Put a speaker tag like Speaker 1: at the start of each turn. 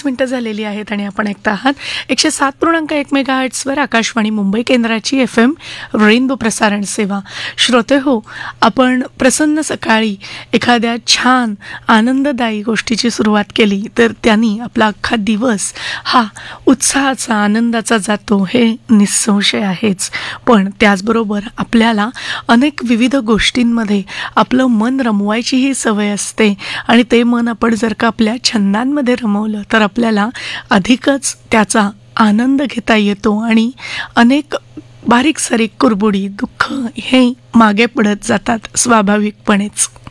Speaker 1: मिनिटं झालेली आहेत आणि आपण ऐकता आहात 107.1 मेगाहर्ट्झवर आकाशवाणी मुंबई केंद्राची FM रेनबो प्रसारण सेवा. श्रोते हो, आपण प्रसन्न सकाळी एखाद्या छान आनंददायी गोष्टीची सुरुवात केली तर त्यांनी आपला अख्खा दिवस हा उत्साहाचा आनंदाचा जातो, हे निसंशय आहेच. पण त्याचबरोबर आपल्याला अनेक विविध गोष्टींमध्ये आपलं मन रमवायची ही सवय असते आणि ते मन आपण जर का आपल्या छंदांमध्ये रमवलं तर आपल्याला अधिकच त्याचा आनंद घेता येतो आणि अनेक बारीक सारीक कुरबुडी दुःख हे मागे पडत जातात स्वाभाविकपणेच.